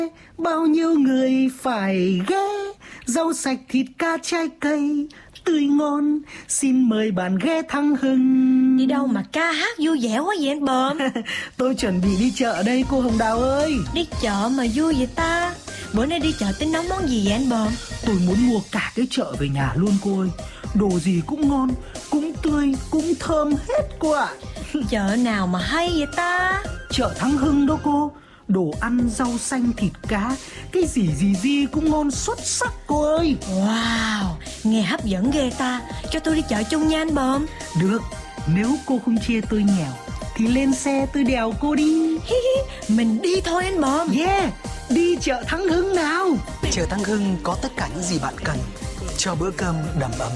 bao nhiêu người phải ghé, rau sạch thịt cá trái cây tươi ngon, xin mời bạn ghé Thăng Hưng. Đi đâu mà ca hát vui vẻ quá vậy anh Bờm? Tôi chuẩn bị đi chợ đây cô Hồng Đào ơi. Đi chợ mà vui vậy ta? Bữa nay đi chợ tính nấu món gì vậy anh Bờm? Tôi muốn mua cả cái chợ về nhà luôn cô ơi. Đồ gì cũng ngon, cũng tươi, cũng thơm hết cô ạ. Chợ nào mà hay vậy ta? Chợ Thăng Hưng đó cô. Đồ ăn, rau xanh, thịt cá, cái gì cũng ngon xuất sắc cô ơi. Wow, nghe hấp dẫn ghê ta. Cho tôi đi chợ chung nha anh Bờm. Được, nếu cô không chê tôi nghèo thì lên xe tôi đèo cô đi. Mình đi thôi anh Bờm. Yeah, đi chợ Thăng Hưng nào. Chợ Thăng Hưng có tất cả những gì bạn cần cho bữa cơm đầm ấm.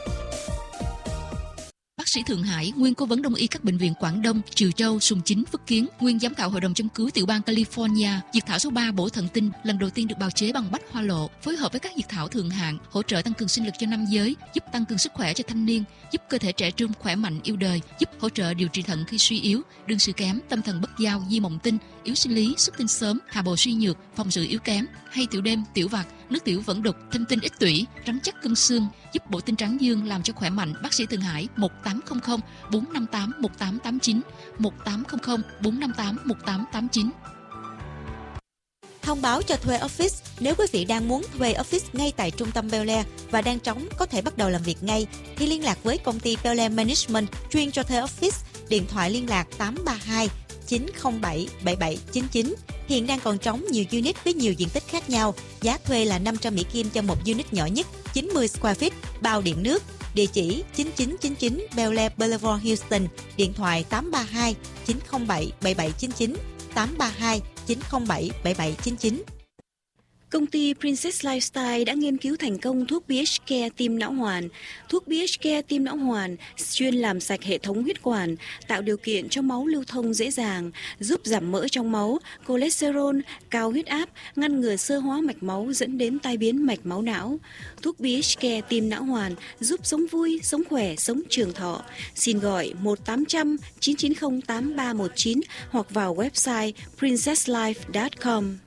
Bác sĩ Thượng Hải, nguyên cố vấn đông y các bệnh viện Quảng Đông, Trừ Châu, Sùng Chính, Phước Kiến, nguyên giám khảo hội đồng châm cứu tiểu bang California, diệt thảo số 3 bổ thần tinh lần đầu tiên được bào chế bằng bách hoa lộ, phối hợp với các diệt thảo thượng hạng, hỗ trợ tăng cường sinh lực cho nam giới, giúp tăng cường sức khỏe cho thanh niên, giúp cơ thể trẻ trung khỏe mạnh yêu đời, giúp hỗ trợ điều trị thận khi suy yếu, đương sự kém, tâm thần bất giao, di mộng tinh, yếu sinh lý, xuất tinh sớm, hạ bồ suy nhược, phòng sự yếu kém, hay tiểu đêm, tiểu vặt, nước tiểu vẫn đục, thâm tinh ít tủy, rắn chắc cân xương, giúp bổ tinh tráng dương làm cho khỏe mạnh. Bác sĩ Thượng Hải 1800 458 1889 1800 458 1889. Thông báo cho thuê office. Nếu quý vị đang muốn thuê office ngay tại trung tâm Bel Air và đang trống có thể bắt đầu làm việc ngay, thì liên lạc với công ty Bel Air Management chuyên cho thuê office. Điện thoại liên lạc 832 907 7799. Hiện đang còn trống nhiều unit với nhiều diện tích khác nhau. Giá thuê là 500 Mỹ Kim cho một unit nhỏ nhất, 90 square feet, bao điện nước. Địa chỉ 9999 Bel Air Boulevard, Houston. Điện thoại 832 907 7799 832 907 7799. Công ty Princess Lifestyle đã nghiên cứu thành công thuốc BH Care tim não hoàn. Thuốc BH Care tim não hoàn chuyên làm sạch hệ thống huyết quản, tạo điều kiện cho máu lưu thông dễ dàng, giúp giảm mỡ trong máu, cholesterol, cao huyết áp, ngăn ngừa xơ hóa mạch máu dẫn đến tai biến mạch máu não. Thuốc BH Care tim não hoàn giúp sống vui, sống khỏe, sống trường thọ. Xin gọi 1-800-990-8319 hoặc vào website princesslife.com.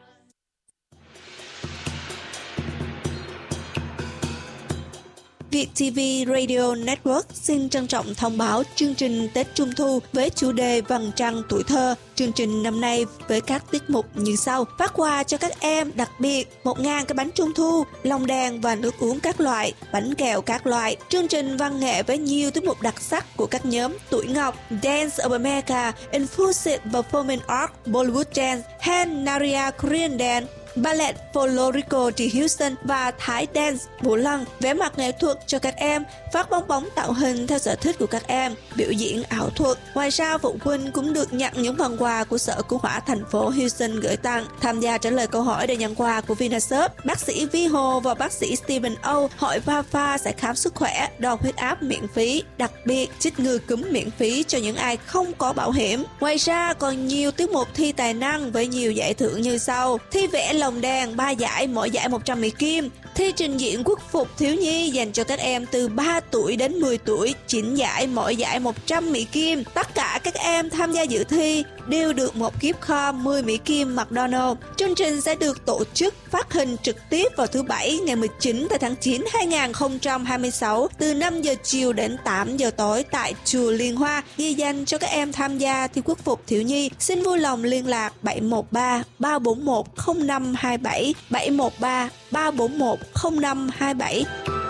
Việt TV Radio Network xin trân trọng thông báo chương trình Tết Trung Thu với chủ đề Vầng Trăng Tuổi Thơ. Chương trình năm nay với các tiết mục như sau: phát quà cho các em đặc biệt 1.000 cái bánh trung thu, lồng đèn và nước uống các loại, bánh kẹo các loại. Chương trình văn nghệ với nhiều tiết mục đặc sắc của các nhóm Tuổi Ngọc, Dance of America, Infused Performing Arts, Bollywood Dance, Han Naria Korean Dance, Ballet Folklorico The Houston và Thái Dance Vũ Lân. Vẽ mặt nghệ thuật cho các em, phát bong bóng tạo hình theo sở thích của các em, biểu diễn ảo thuật. Ngoài ra, phụ huynh cũng được nhận những phần quà của Sở Cứu hỏa thành phố Houston gửi tặng. Tham gia trả lời câu hỏi để nhận quà của Vinashop, bác sĩ Vi Hồ và bác sĩ Stephen O. Hội Vafa sẽ khám sức khỏe, đo huyết áp miễn phí, đặc biệt chích ngừa cúm miễn phí cho những ai không có bảo hiểm. Ngoài ra, còn nhiều tiết mục thi tài năng với nhiều giải thưởng như sau: thi vẽ lồng đèn 3 giải, mỗi giải 100 Mỹ Kim. Thi trình diễn quốc phục thiếu nhi dành cho các em từ 3 tuổi đến 10 tuổi, 9 giải, mỗi giải 100 Mỹ Kim. Tất cả các em tham gia dự thi đều được một gift card 10 Mỹ Kim McDonald's. Chương trình sẽ được tổ chức phát hình trực tiếp vào thứ Bảy ngày 19 tháng 9 2026 từ 5 giờ chiều đến 8 giờ tối tại Chùa Liên Hoa, ghi danh cho các em tham gia thi quốc phục thiếu nhi. Xin vui lòng liên lạc 713 341 0527 713 341 0527.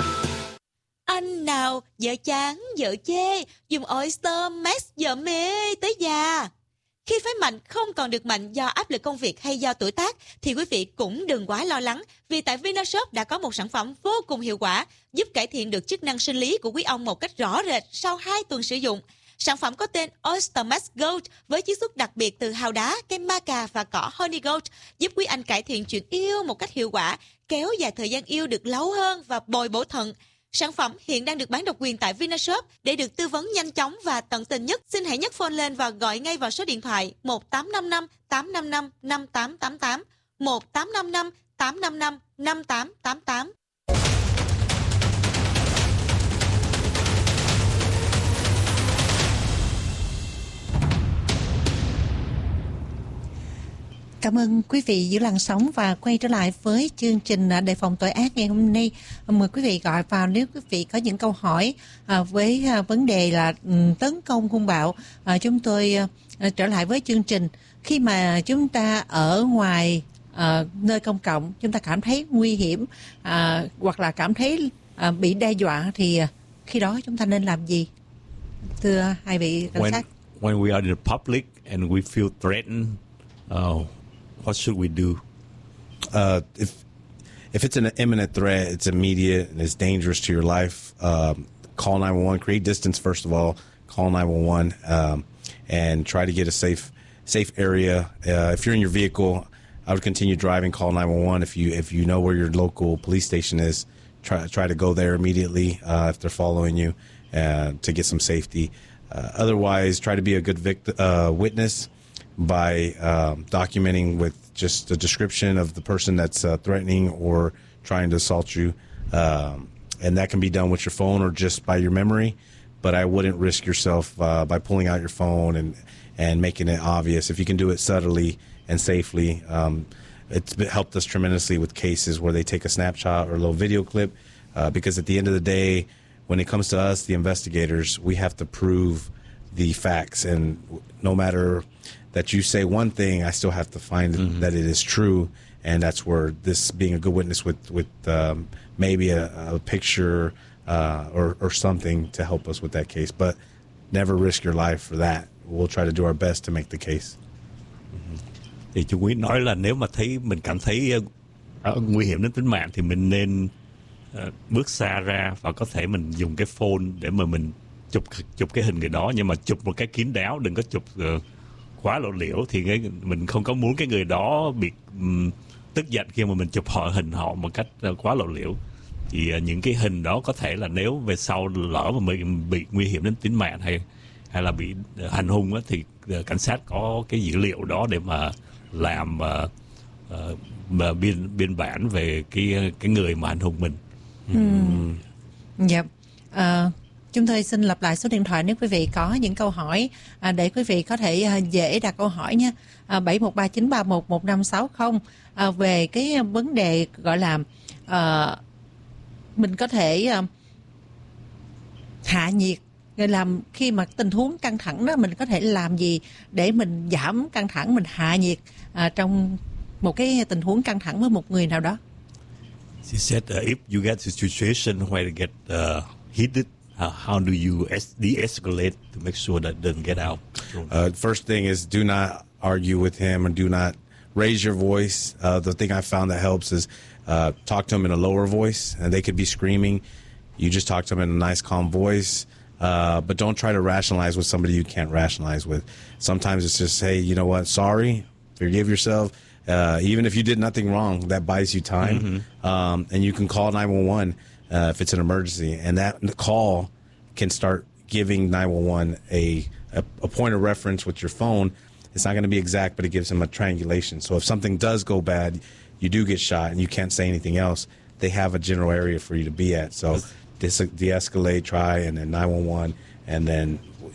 Anh nào, vợ chán, vợ chê, dùng Oyster Max vợ mê tới già. Khi phái mạnh không còn được mạnh do áp lực công việc hay do tuổi tác, thì quý vị cũng đừng quá lo lắng, vì tại Vinashop đã có một sản phẩm vô cùng hiệu quả, giúp cải thiện được chức năng sinh lý của quý ông một cách rõ rệt sau 2 tuần sử dụng. Sản phẩm có tên Oyster Max Gold với chiết xuất đặc biệt từ hào đá, cây maca và cỏ Honey Gold, giúp quý anh cải thiện chuyện yêu một cách hiệu quả, kéo dài thời gian yêu được lâu hơn và bồi bổ thận. Sản phẩm hiện đang được bán độc quyền tại Vinashop. Để được tư vấn nhanh chóng và tận tình nhất, xin hãy nhấc phone lên và gọi ngay vào số điện thoại 1855 855 5888 1855 855 5888. Cảm ơn quý vị giữ làn sóng và quay trở lại với chương trình Đề phòng tội ác ngày hôm nay. Mời quý vị gọi vào nếu quý vị có những câu hỏi với vấn đề là tấn công hung bạo. Chúng tôi trở lại với chương trình. Khi mà chúng ta ở ngoài nơi công cộng, chúng ta cảm thấy nguy hiểm hoặc là cảm thấy bị đe dọa thì khi đó chúng ta nên làm gì? Thưa hai vị cảnh sát. When we are in public and we feel threatened, what should we do? If it's an imminent threat, it's immediate and it's dangerous to your life, call 911. Create distance first of all. Call 911 and try to get a safe area. If you're in your vehicle, I would continue driving. Call 911. If you know where your local police station is, try to go there immediately if they're following you to get some safety. Otherwise, try to be a good witness by documenting with just a description of the person that's threatening or trying to assault you. And that can be done with your phone or just by your memory. But I wouldn't risk yourself by pulling out your phone and making it obvious. If you can do it subtly and safely, it's helped us tremendously with cases where they take a snapshot or a little video clip. Because at the end of the day, when it comes to us, the investigators, we have to prove the facts. And no matter that you say one thing, I still have to find that it is true. And that's where this being a good witness with maybe a picture or something to help us with that case. But never risk your life for that. We'll try to do our best to make the case. Thì chú Quý nói là nếu mà mình cảm thấy nguy hiểm đến tính mạng thì mình nên bước xa ra và có thể mình dùng cái phone để mà mình chụp cái hình người đó, nhưng mà chụp một cái kín đáo, đừng có chụp quá lộ liễu. Thì mình không có muốn cái người đó bị tức giận khi mà mình chụp hình họ một cách quá lộ liễu. Thì những cái hình đó có thể là nếu về sau lỡ mà mình bị nguy hiểm đến tính mạng hay là bị hành hung á, thì cảnh sát có cái dữ liệu đó để mà làm biên bản về cái người mà hành hung mình. Dạ. Chúng tôi xin lặp lại số điện thoại nếu quý vị có những câu hỏi để quý vị có thể dễ đặt câu hỏi nha. 7139311560 về cái vấn đề gọi là mình có thể hạ nhiệt, làm khi mà tình huống căng thẳng đó, mình có thể làm gì để mình giảm căng thẳng, mình hạ nhiệt trong một cái tình huống căng thẳng với một người nào đó. She said if you get the situation where you get heated, how do you de-escalate to make sure that doesn't get out? First thing is do not argue with him and do not raise your voice. The thing I found that helps is talk to him in a lower voice, and they could be screaming. You just talk to them in a nice, calm voice, but don't try to rationalize with somebody you can't rationalize with. Sometimes it's just, hey, you know what, sorry, forgive yourself. Even if you did nothing wrong, that buys you time. And you can call 911 if it's an emergency, and that call can start giving 911 a point of reference with your phone. It's not going to be exact, but it gives them a triangulation. So if something does go bad, you do get shot, and you can't say anything else, they have a general area for you to be at. So de-escalate, try, and then 911, and then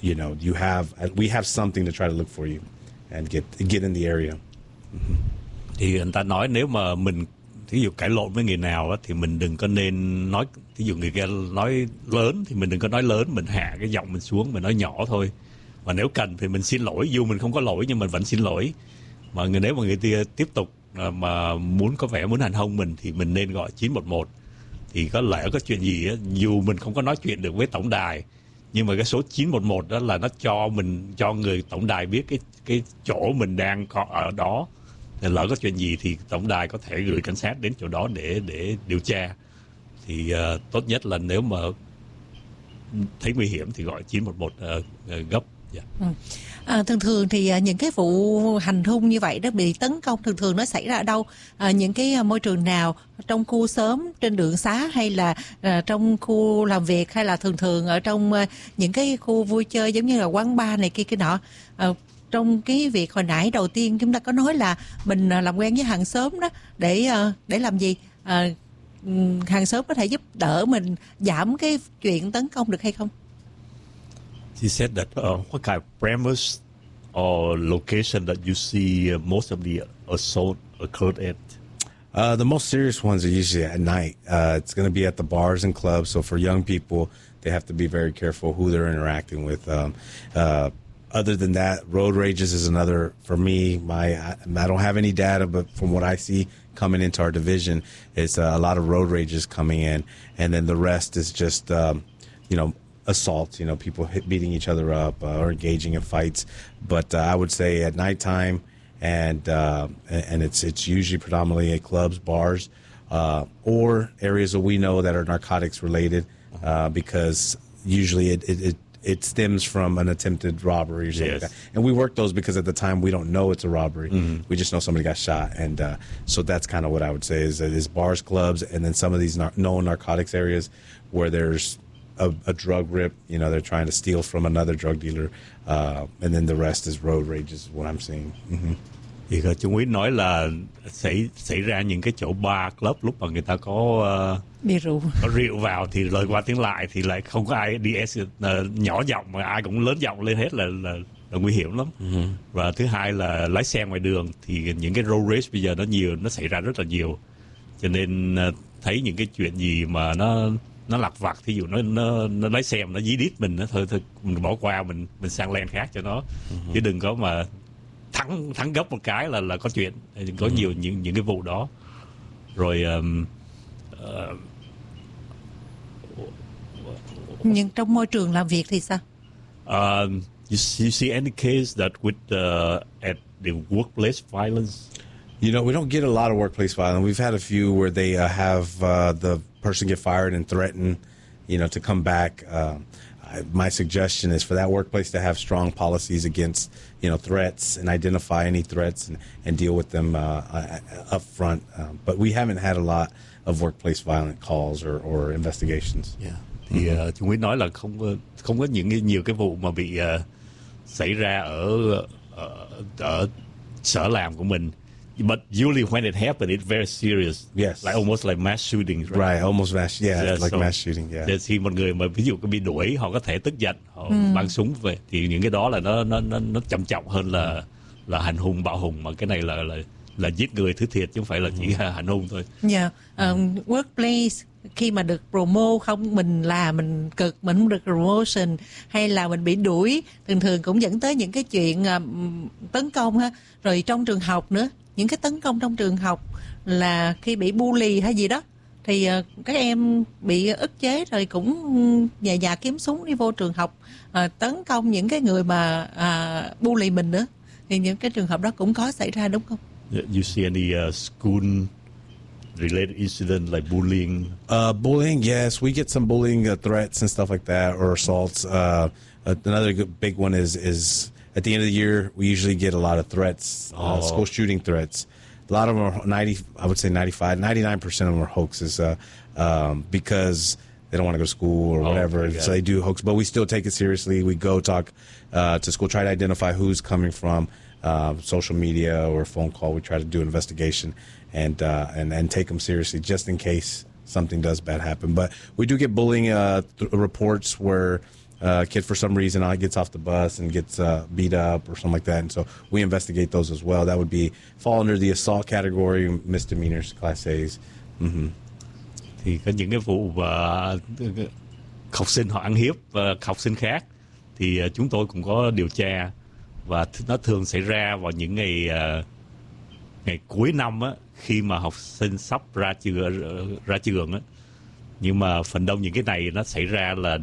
we have something to try to look for you and get in the area. Thì người ta nói nếu mà mình thí dụ cãi lộn với người nào á, thì mình đừng có nên nói, thí dụ người kia nói lớn thì mình đừng có nói lớn, mình hạ cái giọng mình xuống, mình nói nhỏ thôi. Và nếu cần thì mình xin lỗi, dù mình không có lỗi nhưng mình vẫn xin lỗi. Mà nếu mà người kia tiếp tục mà muốn hành hung mình thì mình nên gọi 911. Thì có lẽ có chuyện gì á, dù mình không có nói chuyện được với tổng đài, nhưng mà cái số 911 đó là nó cho người tổng đài biết cái chỗ mình đang có ở đó. Thì lỡ có chuyện gì thì tổng đài có thể gửi cảnh sát đến chỗ đó để điều tra. Thì tốt nhất là nếu mà thấy nguy hiểm thì gọi 911 gấp. Thường thì những cái vụ hành hung như vậy đó, bị tấn công thường nó xảy ra ở đâu? Những cái môi trường nào? Trong khu xóm, trên đường xá, hay là trong khu làm việc, hay là thường ở trong những cái khu vui chơi giống như là quán bar này kia cái nọ? Trong cái việc hồi nãy đầu tiên chúng ta có nói là mình làm quen với hàng xóm đó để làm gì? Hàng xóm có thể giúp đỡ mình giảm cái chuyện tấn công được hay không? She said that what kind of premise or location that you see most of the assault occurred at? The most serious ones are usually at night. It's going to be at the bars and clubs. So for young people, they have to be very careful who they're interacting with. Other than that, road rages is another. For me, I don't have any data, but from what I see coming into our division, it's a lot of road rages coming in, and then the rest is just assaults. People beating each other up or engaging in fights. But I would say at nighttime. And it's usually predominantly at clubs, bars, or areas that we know that are narcotics related, because usually it stems from an attempted robbery or something like that. And we work those because at the time we don't know it's a robbery. Mm-hmm. We just know somebody got shot. And so that's kind of what I would say is bars, clubs, and then some of these known narcotics areas where there's a drug rip, they're trying to steal from another drug dealer, and then the rest is road rage is what I'm seeing. Mm-hmm. Thì Trung Úy nói là xảy ra những cái chỗ bar club lúc mà người ta có rượu vào thì lời qua tiếng lại thì lại không có ai đi nhỏ giọng mà ai cũng lớn giọng lên hết là nguy hiểm lắm. Mm-hmm. Và thứ hai là lái xe ngoài đường thì những cái road rage bây giờ nó xảy ra rất là nhiều, cho nên thấy những cái chuyện gì mà nó lặt vặt, thí dụ nó lái xe mà nó dí đít mình, thôi mình bỏ qua, mình sang lane khác cho nó. Mm-hmm. Chứ đừng có mà thắng gấp một cái là có chuyện. Có nhiều những cái vụ đó. Rồi nhưng trong môi trường làm việc thì sao? You see any case that with at the workplace violence? We don't get a lot of workplace violence. We've had a few where they have the person get fired and threaten, to come back. My suggestion is for that workplace to have strong policies against, threats and identify any threats and deal with them up front. But we haven't had a lot of workplace violent calls or investigations. Yeah. Thì chúng Úy nói là không có nhiều cái vụ mà bị xảy ra ở sở làm của mình. But usually when it happened, it's very serious. Yes. Like almost like mass shootings, right? Right, almost mass, like so, mass shooting, yeah. Để khi một người mà ví dụ có bị đuổi, họ có thể tức giận, họ mang súng về, thì những cái đó là nó trầm trọng hơn là hành hung, bạo hùng, mà cái này là giết người thứ thiệt chứ không phải là chỉ hành hung thôi. Yeah, workplace khi mà được promote không, mình làm mình cực, mình không được promotion hay là mình bị đuổi, thường cũng dẫn tới những cái chuyện tấn công ha. Rồi trong trường học nữa, những cái tấn công trong trường học là khi bị bully hay gì đó thì các em bị ức chế rồi cũng nhà kiếm súng đi vô trường học tấn công những cái người mà bully mình nữa, thì những cái trường hợp đó cũng có xảy ra, đúng không? You see any school related incident like bullying? Bullying, yes, we get some bullying threats and stuff like that, or assaults. Another big one is at the end of the year, we usually get a lot of threats, school shooting threats. A lot of them are 99% of them are hoaxes because they don't want to go to school or whatever. So they do hoax, but we still take it seriously. We go talk to school, try to identify who's coming from social media or phone call. We try to do an investigation and take them seriously just in case something does bad happen. But we do get bullying reports where a kid for some reason gets off the bus and gets beat up or something like that, and so we investigate those as well. That would fall under the assault category, misdemeanors, class A's. Mm-hmm. Thì có những cái vụ học sinh họ ăn hiếp học sinh khác thì chúng tôi cũng có điều tra, và nó thường xảy ra vào những ngày cuối năm á, khi mà học sinh sắp ra trường á. Nhưng mà phần đông những cái này nó xảy ra là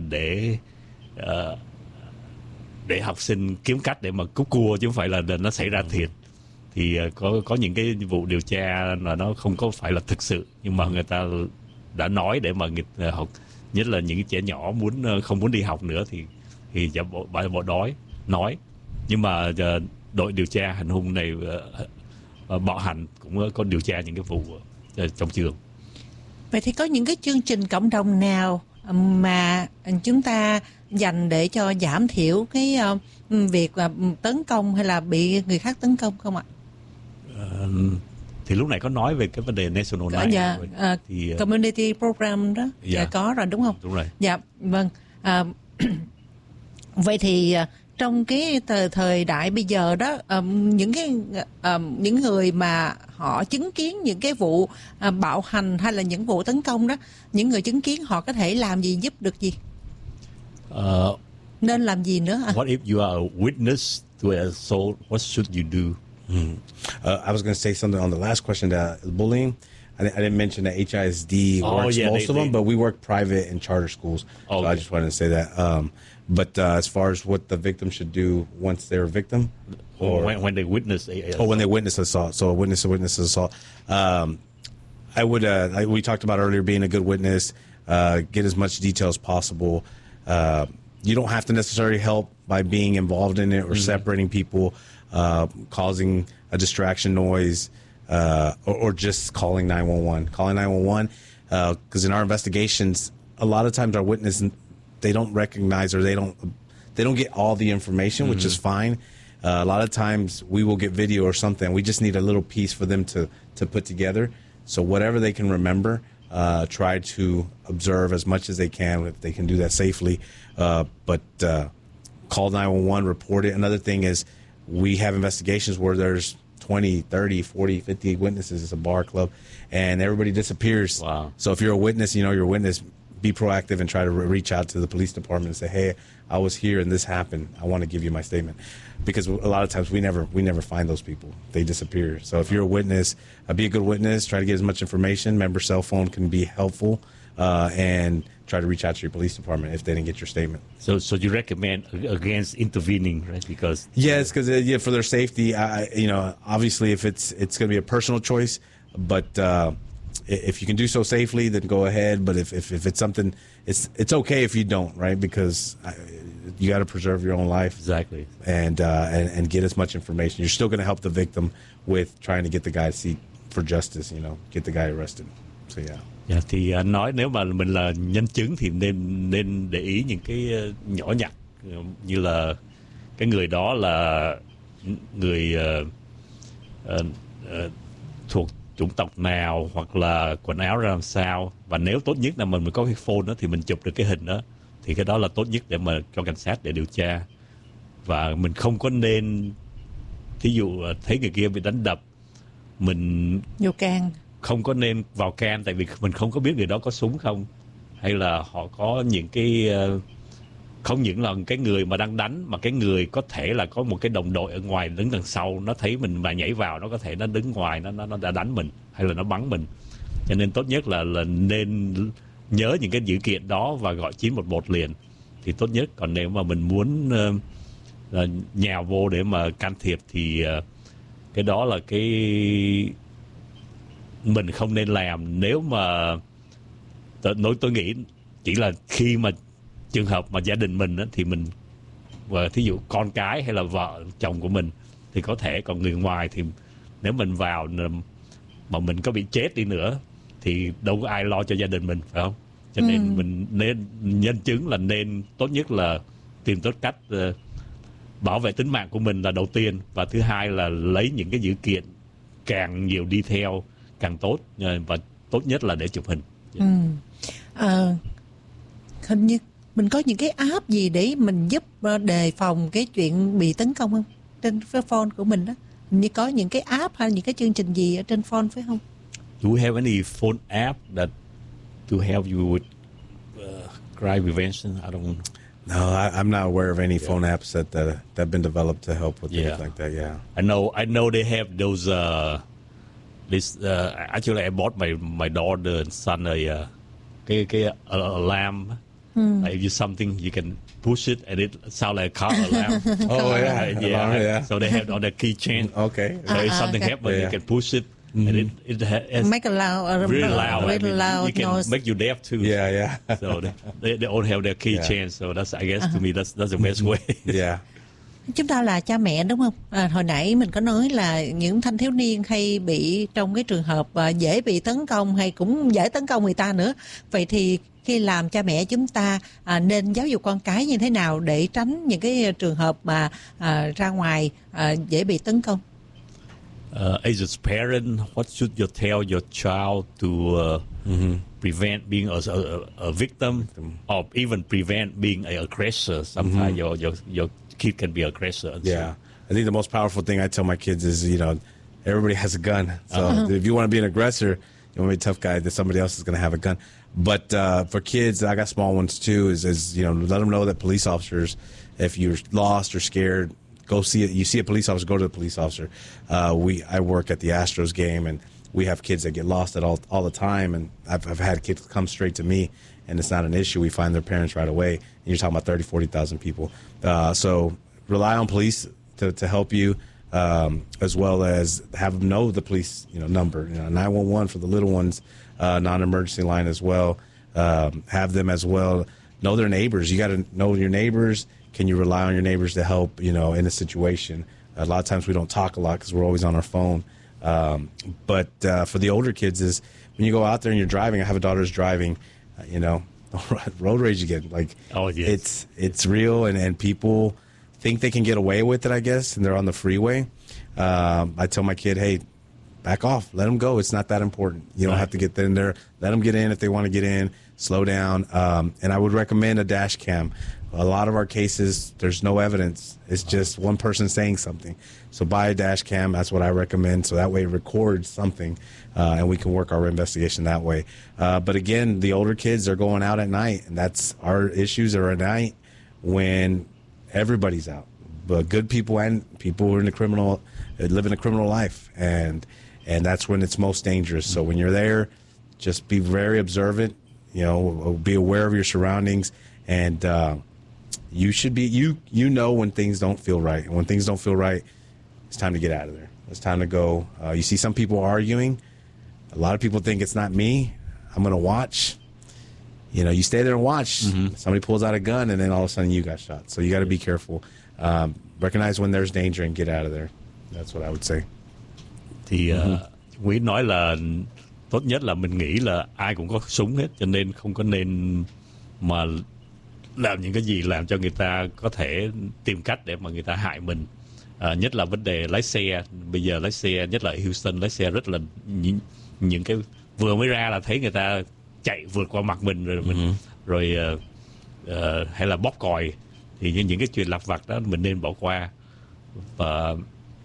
để học sinh kiếm cách để mà cúp cua, chứ không phải là nó xảy ra thiệt. Thì có những cái vụ điều tra là nó không có phải là thực sự, nhưng mà người ta đã nói để mà người học, nhất là những trẻ nhỏ không muốn đi học nữa thì bộ đói nói. Nhưng mà đội điều tra hành hung này, bạo hành cũng có điều tra những cái vụ trong trường. Vậy thì có những cái chương trình cộng đồng nào mà chúng ta dành để cho giảm thiểu cái việc tấn công hay là bị người khác tấn công không ạ? Thì lúc này có nói về cái vấn đề National Night. Dạ, thì community program đó. Dạ, có rồi đúng không? Đúng rồi. Dạ, vâng. Vậy thì trong cái thời đại bây giờ đó, những người mà họ chứng kiến những cái vụ bạo hành hay là những vụ tấn công đó, những người chứng kiến họ có thể làm gì, giúp được gì? Nên làm gì nữa? What if you are a witness to an assault? What should you do? I was going to say something on the last question, bullying. I didn't mention that HISD works most of them, but we work private and charter schools. So I just wanted to say that. But as far as what the victim should do once they're a victim, or when they witness when they witness assault. So a witness assault. I would. We talked about earlier being a good witness. Get as much detail as possible. You don't have to necessarily help by being involved in it or separating people, causing a distraction noise. Or just calling 911. Calling 911, because in our investigations, a lot of times our witnesses, they don't recognize or they don't get all the information, which is fine. A lot of times we will get video or something. We just need a little piece for them to put together. So whatever they can remember, try to observe as much as they can if they can do that safely. But call 911, report it. Another thing is we have investigations where there's 20, 30, 40, 50 witnesses. It's a bar club, and everybody disappears. Wow. So if you're a witness, you're a witness, be proactive and try to reach out to the police department and say, hey, I was here and this happened. I want to give you my statement. Because a lot of times we never find those people. They disappear. So if you're a witness, be a good witness. Try to get as much information. Remember, cell phone can be helpful, and try to reach out to your police department if they didn't get your statement. So you recommend against intervening, right? Because yes, because for their safety, obviously if it's going to be a personal choice, but if you can do so safely, then go ahead. But if it's something, it's okay if you don't, right? Because you got to preserve your own life, exactly, and get as much information. You're still going to help the victim with trying to get the guy to seek for justice. Get the guy arrested. So yeah. Dạ, thì anh nói nếu mà mình là nhân chứng thì nên để ý những cái nhỏ nhặt, như là cái người đó là người thuộc chủng tộc nào, hoặc là quần áo ra làm sao, và nếu tốt nhất là mình có cái phone đó thì mình chụp được cái hình đó, thì cái đó là tốt nhất để mà cho cảnh sát để điều tra. Và mình không có nên, thí dụ thấy người kia bị đánh đập, mình vô can, không có nên vào can, tại vì mình không có biết người đó có súng không, hay là họ có những cái không những là cái người mà đang đánh, mà cái người có thể là có một cái đồng đội ở ngoài đứng đằng sau, nó thấy mình mà nhảy vào, nó có thể nó đứng ngoài, nó đã đánh mình hay là nó bắn mình. Cho nên tốt nhất là nên nhớ những cái dữ kiện đó và gọi 911 liền thì tốt nhất. Còn nếu mà mình muốn nhào vô để mà can thiệp thì cái đó là cái mình không nên làm. Nếu mà tôi nghĩ chỉ là khi mà trường hợp mà gia đình mình á, thì mình, và thí dụ con cái hay là vợ chồng của mình thì có thể, còn người ngoài thì nếu mình vào mà mình có bị chết đi nữa thì đâu có ai lo cho gia đình mình, phải không? Cho nên mình nên, nhân chứng là nên tốt nhất là tìm tới cách bảo vệ tính mạng của mình là đầu tiên, và thứ hai là lấy những cái dữ kiện càng nhiều detail càng tốt, và tốt nhất là để chụp hình. Hình như mình có những cái app gì để mình giúp đề phòng cái chuyện bị tấn công không? Trên cái phone của mình đó, hình như có những cái app hay những cái chương trình gì ở trên phone phải không? Do you have any phone app that to help you with crime prevention? I don't. No, I'm not aware of any phone apps that have been developed to help with things like that. Yeah, I know they have those. Actually, I bought my daughter and son a alarm. Like if you something, you can push it and it sound like a car alarm. Oh yeah, yeah. So they have on the keychain. Okay. So if something happens, you can push it. And it has make a loud, really loud. Really loud it can noise. make you deaf too. Yeah. So they all have their keychain. So that's, I guess, to me that's the best way. Yeah. Chúng ta là cha mẹ đúng không? Hồi nãy mình có nói là những thanh thiếu niên hay bị trong cái trường hợp dễ bị tấn công hay cũng dễ tấn công người ta nữa. Vậy thì khi làm cha mẹ chúng ta nên giáo dục con cái như thế nào để tránh những cái trường hợp mà ra ngoài dễ bị tấn công? As a parent, what should you tell your child to prevent being a victim, or even prevent being an aggressor? Sometimes your kid can be aggressor. Yeah. I think the most powerful thing I tell my kids is, everybody has a gun. So if you want to be an aggressor, you want to be a tough guy, then somebody else is going to have a gun. But for kids, I got small ones too, is let them know that police officers, if you're lost or scared, go see it. You see a police officer, go to the police officer. I work at the Astros game, and we have kids that get lost all the time. And I've had kids come straight to me, and it's not an issue. We find their parents right away. And you're talking about 30,000, 40,000 people. So rely on police to help you, as well as have them know the police number. 911 for the little ones, non-emergency line as well. Have them as well know their neighbors. You got to know your neighbors. Can you rely on your neighbors to help, in a situation? A lot of times we don't talk a lot because we're always on our phone. But for the older kids is when you go out there and you're driving, I have a daughter who's driving, road rage again. Like, oh, yes. It's real, and people think they can get away with it, I guess, and they're on the freeway. I tell my kid, hey, back off. Let them go. It's not that important. You don't have to get in there. Let them get in if they want to get in. Slow down. And I would recommend a dash cam. A lot of our cases, there's no evidence. It's just one person saying something. So buy a dash cam. That's what I recommend. So that way it records something, and we can work our investigation that way. But again, the older kids are going out at night, and that's our issues are at night when everybody's out. But good people and people who are living a criminal life, and that's when it's most dangerous. So when you're there, just be very observant. Be aware of your surroundings, and you should be when things don't feel right. And when things don't feel right, it's time to get out of there. It's time to go. You see some people arguing. A lot of people think it's not me. I'm going to watch. You stay there and watch. Somebody pulls out a gun, and then all of a sudden you got shot. So you got to be careful. Recognize when there's danger and get out of there. That's what I would say. Thì Nguyễn nói là tốt nhất là mình nghĩ là ai cũng có súng hết, cho nên không có nên mà làm những cái gì làm cho người ta có thể tìm cách để mà người ta hại mình. Nhất là vấn đề lái xe. Bây giờ lái xe, nhất là ở Houston, lái xe rất là những cái vừa mới ra là thấy người ta chạy vượt qua mặt mình rồi hay là bóp còi, thì những cái chuyện lặt vặt đó mình nên bỏ qua. Và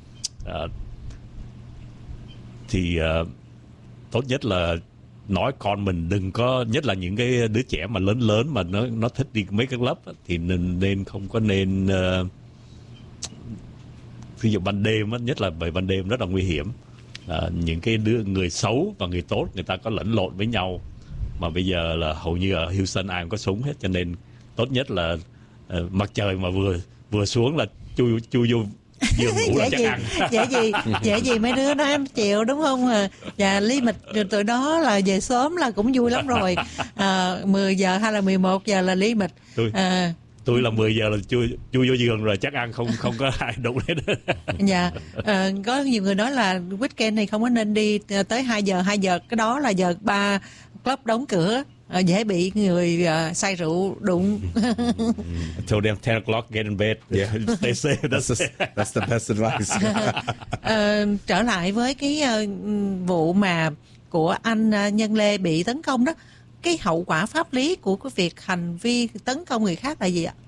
tốt nhất là nói con mình đừng có, nhất là những cái đứa trẻ mà lớn mà nó thích đi mấy cái club thì nên không có nên ví dụ ban đêm á, nhất là về ban đêm rất là nguy hiểm. Những cái người xấu và người tốt người ta có lẫn lộn với nhau, mà bây giờ là hầu như ở Houston ai cũng có súng hết, cho nên tốt nhất là mặt trời mà vừa xuống là chui vô giường ngủ là chắc ăn. Dễ gì mấy đứa nó em chịu đúng không? Và lý mịch tụi đó là về sớm là cũng vui lắm rồi. 10 giờ hay là 11 giờ là lý mịch. Tôi là 10 giờ là chui vô giường rồi, chắc ăn không có ai đụng hết. Dạ. Có nhiều người nói là weekend này không có nên đi tới 2 giờ, cái đó là giờ bar club đóng cửa, dễ bị người say rượu đụng. Told them 10 o'clock get in bed. Yeah. Stay safe. That's the best advice. Trở lại với cái vụ mà của anh Nhân Lê bị tấn công đó, cái hậu quả pháp lý của cái việc hành vi tấn công người khác là gì ạ?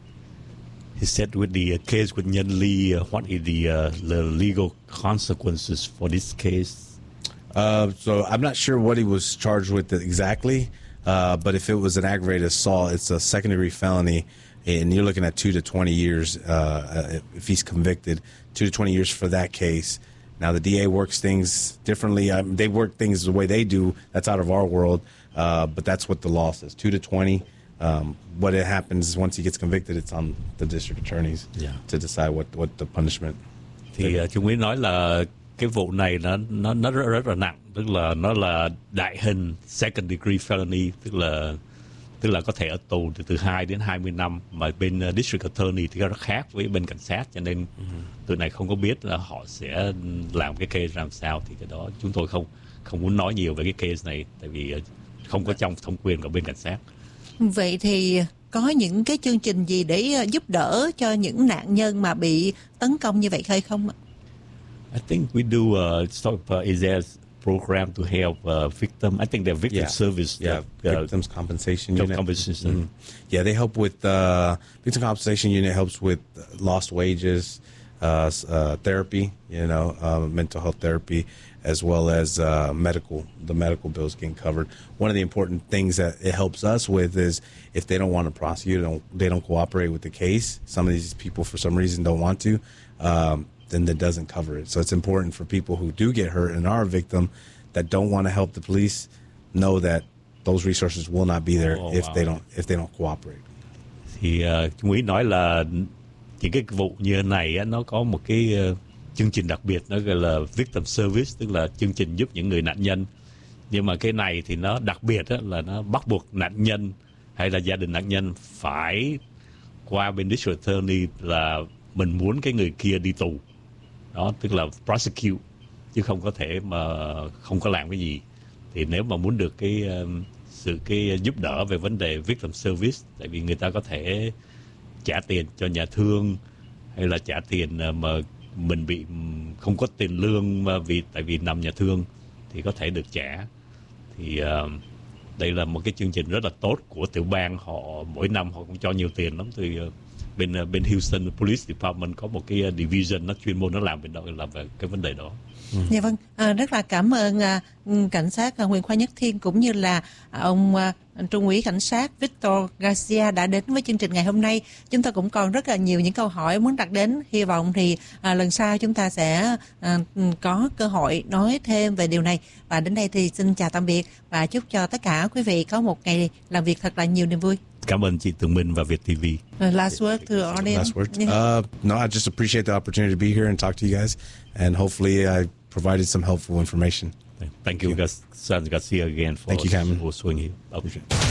He said with the case with Nhân Lee, what is the legal consequences for this case? So I'm not sure what he was charged with exactly, but if it was an aggravated assault, it's a secondary felony, and you're looking at 2 to 20 years if he's convicted, 2 to 20 years for that case. Now, the DA works things differently. They work things the way they do. That's out of our world, but that's what the law says, 2 to 20. What it happens once he gets convicted, it's on the district attorneys to decide what the punishment. Thì chúng Nguyễn nói là cái vụ này nó rất là nặng, tức là nó là đại hình second degree felony, tức là có thể ở tù từ 2 đến 20 năm, mà bên district attorney thì nó khác với bên cảnh sát, cho nên tụi này không có biết là họ sẽ làm cái case làm sao, thì cái đó chúng tôi không muốn nói nhiều về cái case này, tại vì không có trong thẩm quyền của bên cảnh sát. Vậy thì có những cái chương trình gì để giúp đỡ cho những nạn nhân mà bị tấn công như vậy hay không ạ? I think we do. Is there program to help victim. I think they're victim service. Victims compensation unit. Compensation. Yeah, they help with victim compensation unit helps with lost wages, therapy, mental health therapy, as well as the medical bills getting covered. One of the important things that it helps us with is if they don't want to prosecute, they don't cooperate with the case. Some of these people, for some reason, don't want to. Then that doesn't cover it. So it's important for people who do get hurt and are a victim that don't want to help the police know that those resources will not be there if they don't cooperate. Thì chúng ý nói là những cái vụ như thế này á, nó có một cái chương trình đặc biệt, nó gọi là victim service, tức là chương trình giúp những người nạn nhân. Nhưng mà cái này thì nó đặc biệt á, là nó bắt buộc nạn nhân hay là gia đình nạn nhân phải qua bên district attorney là mình muốn cái người kia đi tù. Đó, tức là prosecute, chứ không có thể mà không có làm cái gì. Thì nếu mà muốn được cái giúp đỡ về vấn đề victim service, tại vì người ta có thể trả tiền cho nhà thương hay là trả tiền mà mình bị không có tiền lương mà tại vì nằm nhà thương thì có thể được trả. Thì đây là một cái chương trình rất là tốt của tiểu bang, họ mỗi năm họ cũng cho nhiều tiền lắm. Từ bên Houston Police Department có một cái division nó chuyên môn nó làm về cái vấn đề đó. Dạ vâng, rất là cảm ơn cảnh sát Nguyễn Khoa Nhất Thiên cũng như là ông Trung úy cảnh sát Victor Garcia đã đến với chương trình ngày hôm nay. Chúng ta cũng còn rất là nhiều những câu hỏi muốn đặt đến. Hy vọng thì lần sau chúng ta sẽ có cơ hội nói thêm về điều này. Và đến đây thì xin chào tạm biệt và chúc cho tất cả quý vị có một ngày làm việc thật là nhiều niềm vui. Cảm ơn chị Tường Minh và Việt TV. Last word to audience. Last word. No, I just appreciate the opportunity to be here and talk to you guys, and hopefully I provided some helpful information. Thank you, Garcia, again for Thank you, Cameron. hosting here.